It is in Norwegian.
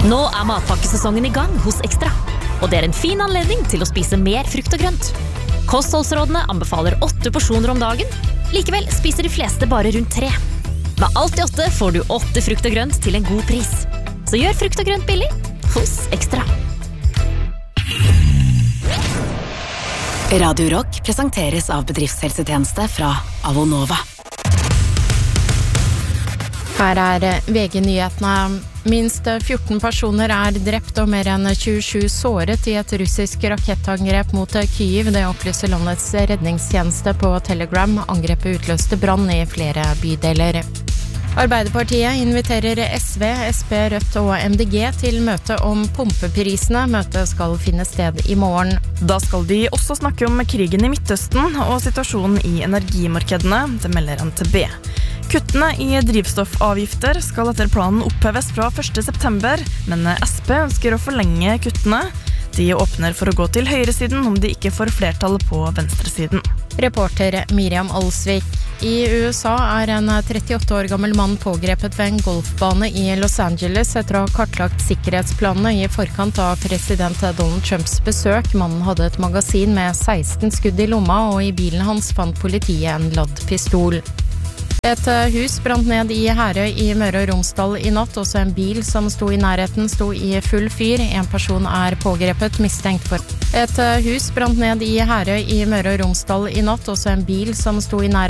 Nå matpakkesesongen I gang hos Extra, og det en fin anledning til å spise mer frukt og grønt. Kostholdsrådene anbefaler 8 porsjoner om dagen, likevel spiser de fleste bare rundt 3. Med alt I 8 får du 8 frukt og grønt til en god pris. Så gjør frukt og grønt billig hos Extra. Radio Rock presenteres av bedriftshelsetjeneste fra Avonova. Her VG-nyhetene. Minst 14 personer drept og mer enn 27 såret I et russisk rakettangrep mot Kyiv. Det opplyser landets redningstjeneste på Telegram. Angrepet utløste brann I flere bydeler. Arbeiderpartiet inviterer SV, SP, Rødt og MDG til møte om pumpeprisene. Møtet skal finne sted I morgen. Da skal de også snakke om krigen I Midtøsten og situasjonen I energimarkedene, det melder NTB. Kuttene I drivstoffavgifter skal etter planen oppheves fra 1. september, men SP ønsker å forlenge kuttene. De åpner for å gå til høyresiden om de ikke får flertall på venstresiden. Reporter Miriam Alsvik. I USA en 38 år gammel mann pågrepet ved en golfbane I Los Angeles etter å ha kartlagt sikkerhetsplanene I forkant av president Donald Trumps besøk. Mannen hadde et magasin med 16 skudd I lomma, og I bilen hans fant politiet en ladd pistol. Et hus brant ned I Herøy I Møre og Romsdal I natt. Også en bil som sto I nærheten sto I full fyr. En person pågrepet mistenkt for. Et hus brant ned I Herøy I Møre og Romsdal I natt. Også en bil som sto I nærheten